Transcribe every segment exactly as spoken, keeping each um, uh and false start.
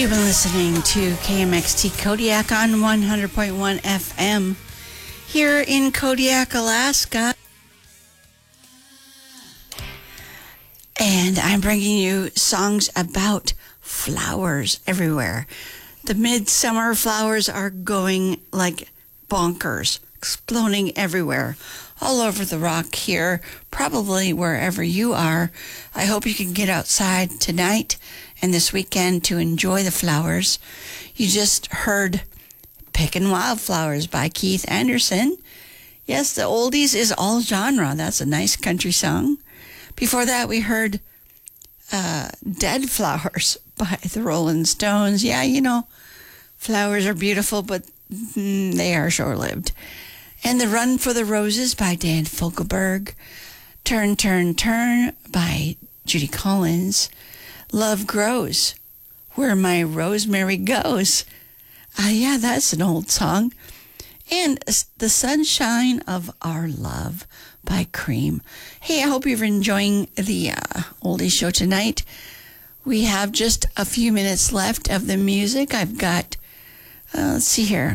You've been listening to K M X T Kodiak on one hundred point one F M here in Kodiak, Alaska. And I'm bringing you songs about flowers everywhere. The midsummer flowers are going like bonkers, exploding everywhere, all over the rock here, probably wherever you are. I hope you can get outside tonight and this weekend to enjoy the flowers. You just heard Pickin' Wildflowers by Keith Anderson. Yes, the oldies is all genre. That's a nice country song. Before that, we heard uh, Dead Flowers by the Rolling Stones. Yeah, you know, flowers are beautiful, but mm, they are short-lived. And The Run for the Roses by Dan Fogelberg. Turn, Turn, Turn by Judy Collins. Love Grows, Where My Rosemary Goes. Ah, uh, yeah, that's an old song. And The Sunshine of Our Love by Cream. Hey, I hope you're enjoying the uh, oldie show tonight. We have just a few minutes left of the music. I've got, uh, let's see here.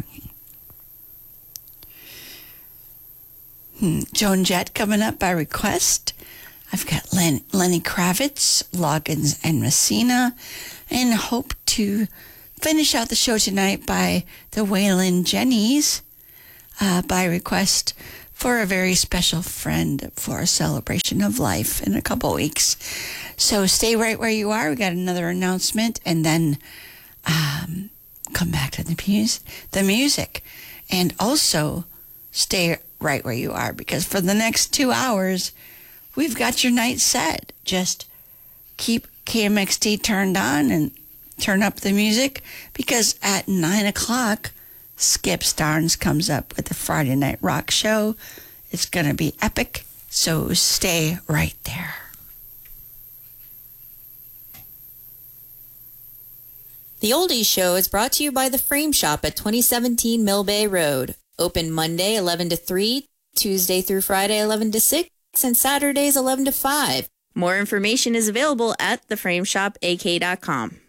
Hmm, Joan Jett coming up by request. I've got Len, Lenny Kravitz, Loggins and Messina, and hope to finish out the show tonight by the Waylon Jennings uh, by request for a very special friend for a celebration of life in a couple weeks. So stay right where you are. We got another announcement, and then um, come back to the, mus- the music. And also stay right where you are, because for the next two hours, we've got your night set. Just keep K M X T turned on and turn up the music, because at nine o'clock, Skip Starnes comes up with the Friday Night Rock Show. It's going to be epic, so stay right there. The Oldies Show is brought to you by The Frame Shop at twenty seventeen Mill Bay Road. Open Monday eleven to three, Tuesday through Friday eleven to six, and Saturdays eleven to five. More information is available at the frame shop a k dot com.